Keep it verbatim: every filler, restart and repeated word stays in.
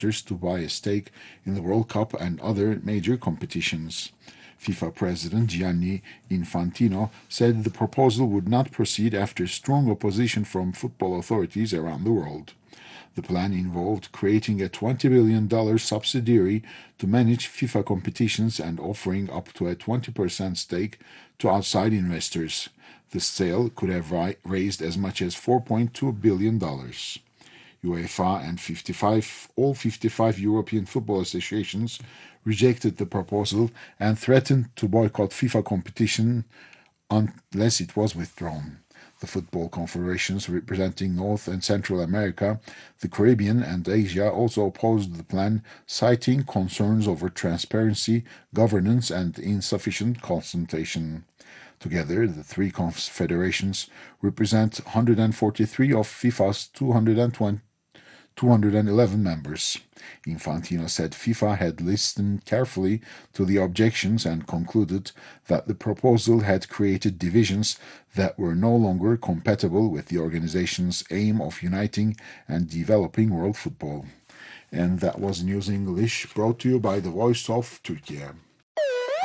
to buy a stake in the World Cup and other major competitions. FIFA President Gianni Infantino said the proposal would not proceed after strong opposition from football authorities around the world. The plan involved creating a twenty billion dollars subsidiary to manage FIFA competitions and offering up to a twenty percent stake to outside investors. The sale could have raised as much as four point two billion dollars. UEFA and fifty-five, all fifty-five European football associations rejected the proposal and threatened to boycott FIFA competition unless it was withdrawn. The football confederations representing North and Central America, the Caribbean, and Asia also opposed the plan, citing concerns over transparency, governance, and insufficient consultation. Together, the three confederations represent one hundred forty-three of FIFA's two hundred eleven members. Infantino said FIFA had listened carefully to the objections and concluded that the proposal had created divisions that were no longer compatible with the organization's aim of uniting and developing world football. And that was News English, brought to you by the Voice of Turkey.